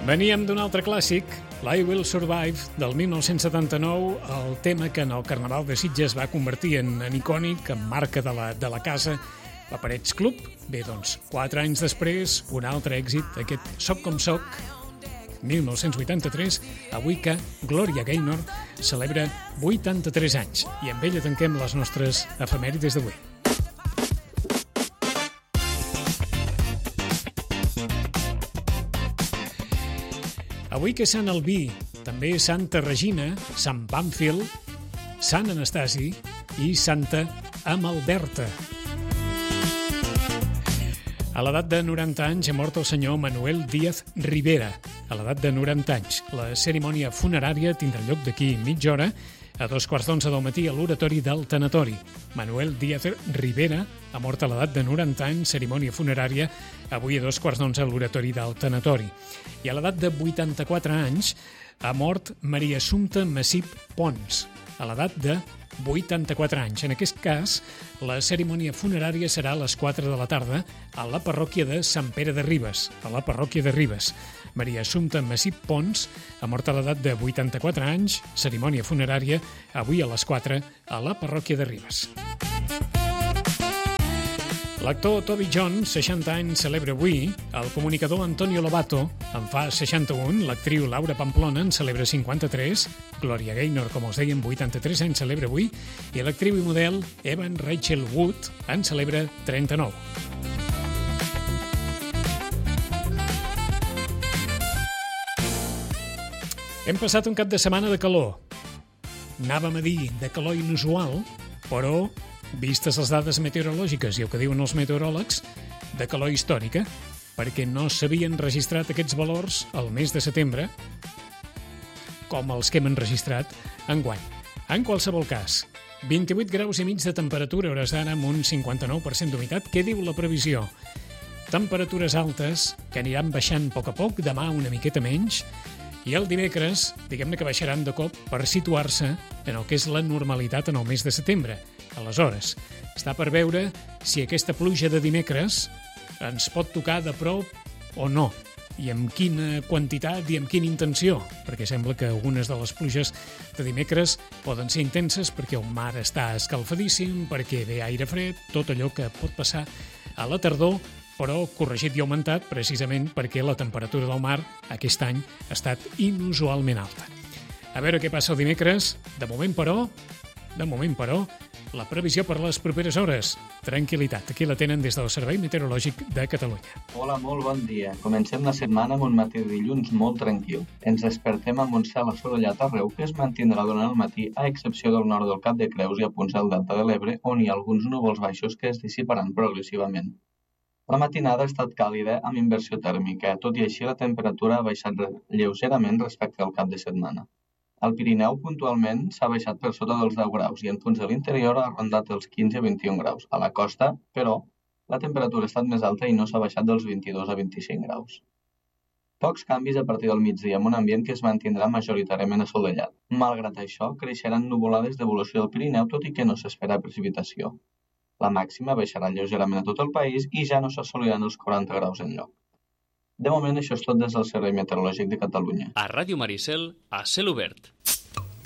Veníem d'un altre clàssic, l'I Will Survive, del 1979, el tema que en el Carnaval de Sitges va convertir en icònic, en marca de la casa, la Parets Club. Bé, doncs, 4 anys després, un altre èxit, aquest Soc com soc, 1983, avui que Gloria Gaynor celebra 83 anys. I amb ella tanquem les nostres efemèrides d'avui. Avui que Sant Albí, també Santa Regina, Sant Pàmfil, Sant Anastasi i Santa Amalberta. A l'edat de 90 anys ha mort el senyor Manuel Díaz Rivera. A l'edat de 90 anys. La cerimònia funerària tindrà lloc d'aquí mitja hora a 11:15 del matí a l'oratori del tanatori. Manuel Díaz Rivera ha mort a l'edat de 90 anys, cerimònia funerària avui a 11:15 a l'oratori del tanatori. I a l'edat de 84 anys ha mort Maria Assumpta Massip Pons, a l'edat de 84 anys. En aquest cas, la cerimònia funerària serà a les 4 de la tarda a la parròquia de Sant Pere de Ribes, a la parròquia de Ribes. Maria Assumpta Massip Pons ha mort a l'edat de 84 anys, cerimònia funerària avui a les 4 a la parròquia de Ribes. L'actor Toby Jones, 60 anys, celebra avui. El comunicador Antonio Lobato en fa 61. L'actriu Laura Pamplona en celebra 53. Gloria Gaynor, com us dèiem, 83 anys, celebra avui. I l'actriu i model Evan Rachel Wood en celebra 39. Hem passat un cap de setmana de calor. Anàvem a dir de calor inusual, però vistes les dades meteorològiques i el que diuen els meteoròlegs, de calor històrica, perquè no s'havien registrat aquests valors al mes de setembre com els que hem enregistrat enguany. En qualsevol cas, 28 graus i mig de temperatura, hores d'ara amb un 59% d'humitat. Què diu la previsió? Temperatures altes que aniran baixant a poc, demà una miqueta menys, i el dimecres, diguem-ne que baixaran de cop per situar-se en el que és la normalitat en el mes de setembre. Aleshores, està per veure si aquesta pluja de dimecres ens pot tocar de prop o no, i amb quina quantitat i amb quina intenció, perquè sembla que algunes de les pluges de dimecres poden ser intenses perquè el mar està escalfadíssim, perquè ve aire fred, tot allò que pot passar a la tardor, però corregit i augmentat precisament perquè la temperatura del mar aquest any ha estat inusualment alta. A veure què passa el dimecres. De moment, però, la previsió per les properes hores. Tranquil·litat, aquí la tenen des del Servei Meteorològic de Catalunya. Hola, molt bon dia. Comencem la setmana amb un matí de dilluns molt tranquil. Ens despertem amb un cel assolellat arreu que es mantindrà durant el matí, a excepció del nord del Cap de Creus i a punts del Delta de l'Ebre, on hi ha alguns núvols baixos que es dissiparan progressivament. La matinada ha estat càlida amb inversió tèrmica, tot i així la temperatura ha baixat lleugerament respecte al cap de setmana. Al Pirineu, puntualment, s'ha baixat per sota dels 10 graus i en punts de l'interior ha rondat els 15 a 21 graus. A la costa, però, la temperatura ha estat més alta i no s'ha baixat dels 22 a 25 graus. Pocs canvis a partir del migdia amb un ambient que es mantindrà majoritàriament assolellat. Malgrat això, creixeran nuvolades d'evolució del Pirineu, tot i que no s'espera precipitació. La màxima baixarà lleugerament a tot el país i ja no s'assoliran els 40 graus enlloc. De moment, això és tot des del Servei Meteorològic de Catalunya. A Ràdio Maricel, a cel obert.